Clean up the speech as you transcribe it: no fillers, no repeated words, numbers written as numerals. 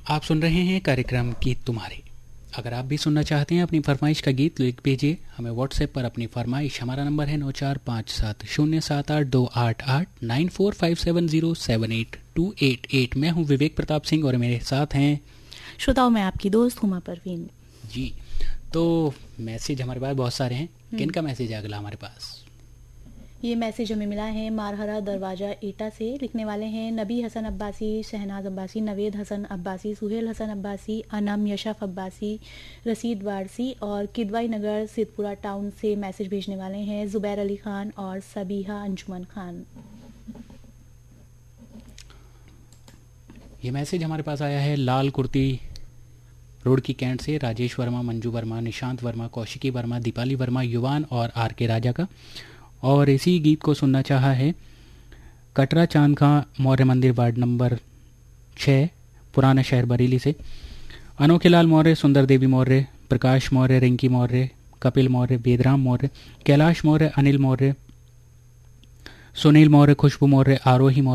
आप सुन रहे हैं कार्यक्रम गीत तुम्हारे। अगर आप भी सुनना चाहते हैं अपनी फरमाइश का गीत लिख भेजिए हमें व्हाट्सएप पर अपनी फरमाइश। हमारा नंबर है 9457078288 9457078288। मैं हूं विवेक प्रताप सिंह और मेरे साथ हैं श्रोताओं, मैं आपकी दोस्त हुमा परवीन जी। तो मैसेज हमारे पास बहुत सारे हैं। किन का मैसेज है अगला हमारे पास? ये मैसेज हमें मिला है मारहरा दरवाजा एटा से। लिखने वाले हैं नबी हसन अब्बासी, शहनाज अब्बासी, नवेद हसन अब्बासी, सुहेल हसन अब्बासी, अनम यशफ अब्बासी, रसीद वारसी और किदवाई नगर सिद्धपुरा टाउन से मैसेज भेजने वाले हैं जुबैर अली खान और सबीहा अंजुमन खान। ये मैसेज हमारे पास आया है लाल कुर्ती रोड की कैंट से राजेश वर्मा, मंजू वर्मा, निशांत वर्मा, कौशिकी वर्मा, दीपाली वर्मा, युवान और आर के राजा का। और इसी गीत को सुनना चाहा है कटरा चांद खां मौर्य मंदिर वार्ड नंबर 6 पुराना शहर बरेली से अनोखेलाल मौर्य, सुंदर देवी मौर्य, प्रकाश मौर्य, रिंकी मौर्य, कपिल मौर्य, वेदराम मौर्य, कैलाश मौर्य, अनिल मौर्य, सुनील मौर्य, खुशबू मौर्य, आरोही मौर्य,